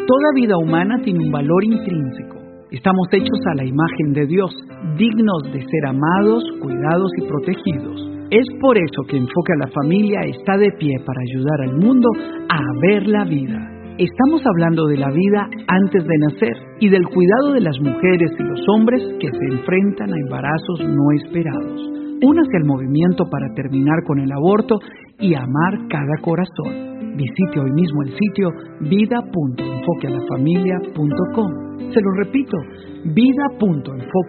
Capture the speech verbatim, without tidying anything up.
Toda vida humana tiene un valor intrínseco. Estamos hechos a la imagen de Dios, dignos de ser amados, cuidados y protegidos. Es por eso que Enfoque a la Familia está de pie para ayudar al mundo a ver la vida. Estamos hablando de la vida antes de nacer y del cuidado de las mujeres y los hombres que se enfrentan a embarazos no esperados. Únase al movimiento para terminar con el aborto y amar cada corazón. Visite hoy mismo el sitio vida punto enfoque a la familia punto com. Se lo repito, vida punto enfoque